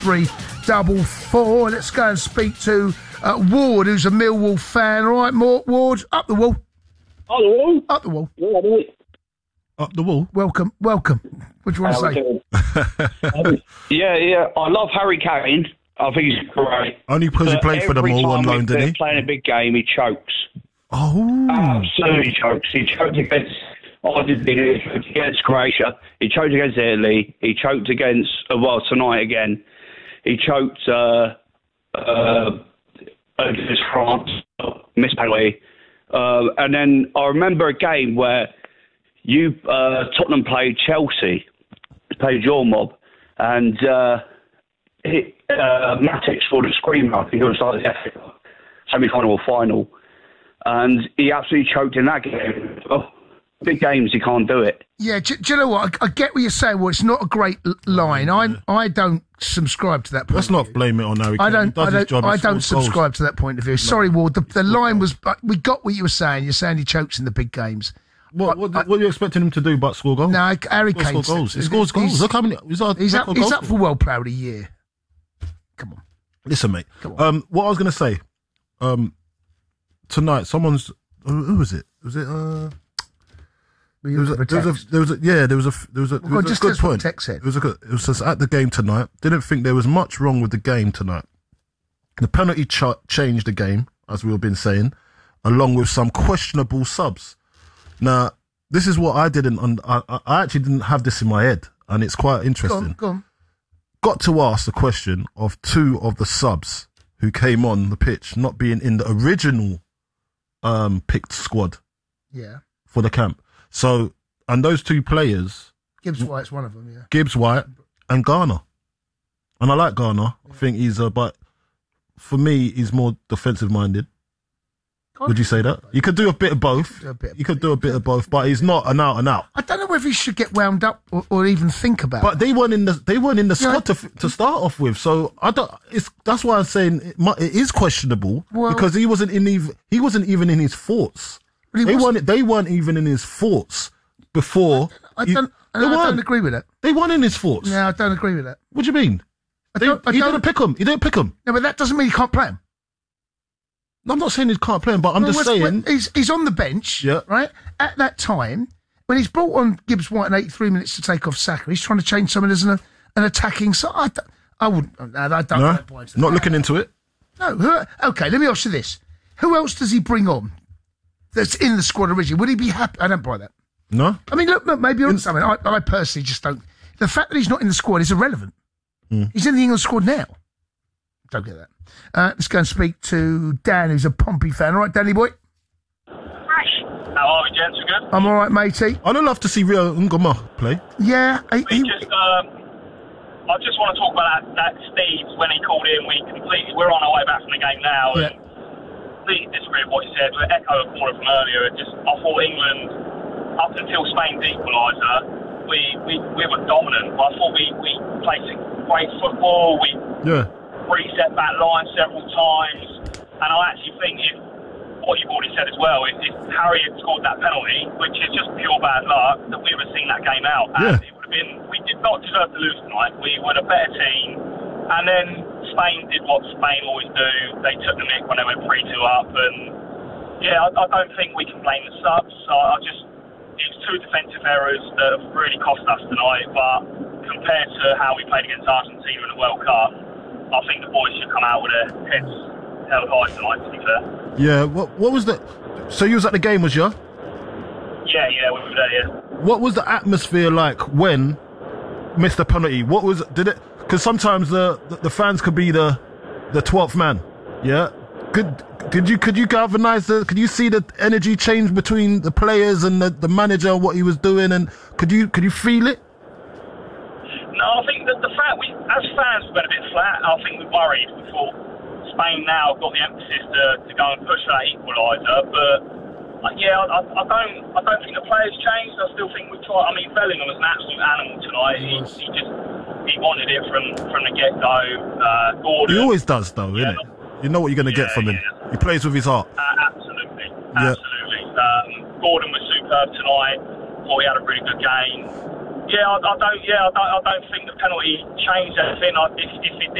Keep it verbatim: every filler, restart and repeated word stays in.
three double four. Let's go and speak to uh, Ward, who's a Millwall fan. All right, More Ward, up the wall. Up the wall? Up the wall. Yeah, mate. Up the wall. Welcome, welcome. What do you want to say? yeah, yeah. I love Harry Kane. I think he's great. Only because he played for them all on loan, didn't he? Playing a big game, he chokes. Oh. Absolutely chokes. He choked against Argentina, he choked against Croatia, he choked against Italy, he choked against, uh, well, tonight again, he choked uh, uh, against France, missed penalty. Uh, and then I remember a game where you, uh, Tottenham played Chelsea, played your mob, and uh, he, uh, Matic scored a screamer. I think it was like the F A Cup semi-final or final, and he absolutely choked in that game. Oh, big games, he can't do it. Yeah, do, do you know what? I, I get what you're saying. Well, it's not a great l- line. I'm, I don't subscribe to that point. Let's of not view. blame it on Harry Kane. I don't. He does I his don't. job, I he don't scores subscribe goals. to that point of view. Sorry, Ward. The, the line was. We got what you were saying. You're saying he chokes in the big games. What, what, I, what are you expecting him to do but score goals? No, Harry Score Kane goals. He scores goals. He's, Look how many. He's, our he's, up, record he's goal up for scorer. World Player of the Year. Come on. Listen, mate. Come on. Um, what I was going to say, um, tonight, someone's. Who, who was it? Was it? Uh, there was, a, there, was a, there was a. Yeah, there was a. There was a. There Well, was just a good that's what point. Tech said. It was a good. It was just at the game tonight. Didn't think there was much wrong with the game tonight. The penalty ch- changed the game, as we've been saying, along with some questionable subs. Now, this is what I didn't. Un- I, I actually didn't have this in my head, and it's quite interesting. Go on, go on. Got to ask the question of two of the subs who came on the pitch not being in the original um, picked squad Yeah. for the camp. So, and those two players, Gibbs White's one of them. Yeah. Gibbs White and Garner. And I like Garner. Yeah. I think he's a, but for me, he's more defensive minded. Would you say that? You could do a bit of both. You could do a bit of both, but he's not an out and out. I don't know whether he should get wound up or, or even think about. But they weren't in the they weren't in the Yeah. squad to to start off with. So I don't. It's that's why I'm saying it, mu- it is questionable Well- because he wasn't in even he wasn't even in his thoughts. But he They wasn't- weren't they weren't even in his thoughts before. I he- don't. I they don't, I weren't. don't agree with that. They weren't in his thoughts. No, I don't agree with that. What do you mean? I They, don't, I he don't, didn't pick him. He didn't pick him. No, but that doesn't mean he can't play him. I'm not saying he can't play him, but I'm Well, just when- saying. he's he's on the bench, Yeah. right? At that time, when he's brought on Gibbs White in eighty-three minutes to take off Saka, he's trying to change someone as an, an attacking side. I, don't- I wouldn't. No, I don't. No, don't buy into not that. looking into it. No. Who, okay, let me ask you this: who else does he bring on that's in the squad originally? Would he be happy? I don't buy that. No. I mean, look, look maybe on something. I, I personally just don't. The fact that he's not in the squad is irrelevant. Mm. He's in the England squad now. Don't get that. Uh, let's go and speak to Dan, who's a Pompey fan. All right, Danny boy. How are we, gents? We good? I'm all right, matey. I'd love to see Rio Ngoma play. Yeah. He, We he, just, um, I just want to talk about that, that Steve's when he called in. We completely, we're on our way back from the game now, Yeah. and completely disagree with what he said. We echo a corner from earlier. It just, I thought England, up until Spain's equaliser, we, we, we were dominant. I thought we, we played some great football. We Yeah. reset that line several times, and I actually think if what you've already said as well, if, if Harry had scored that penalty, which is just pure bad luck, that we would have seen that game out. And Yeah. it would have been, we did not deserve to lose tonight. We were a better team, and then Spain did what Spain always do. They took the nick when they went three two up, and yeah, I, I don't think we can blame the subs. So I just, it was two defensive errors that have really cost us tonight, but compared to how we played against Argentina in the World Cup, I think the boys should come out with their heads held high tonight, to be fair. Yeah. What What was the? So you was at the game, was you? Yeah, yeah, we were there, yeah. What was the atmosphere like when missed the penalty? What was did it? Because sometimes the, the the fans could be the the twelfth man. Yeah. Could did you could you galvanise the? Could you see the energy change between the players and the, the manager, what he was doing, and could you could you feel it? No, I think that the fact we, as fans, we went a bit flat. I think we worried. We thought Spain now got the emphasis to, to go and push for that equaliser, but uh, yeah, I, I don't, I don't think the players changed. I still think we tried. I mean, Bellingham was an absolute animal tonight. He, he just, he wanted it from from the get go. Uh, Gordon. He always does, though, Yeah. innit? You know what you're going to Yeah, get from him. yeah. He plays with his heart. Uh, absolutely, Yeah. absolutely. Um, Gordon was superb tonight. Thought he had a really good game. Yeah, I, I don't. Yeah, I don't. I don't think the penalty changed anything. I, if, if it